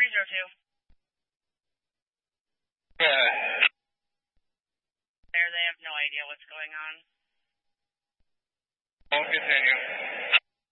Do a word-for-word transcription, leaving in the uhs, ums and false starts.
three zero two. Yeah. There, they have no idea what's going on. Don't continue.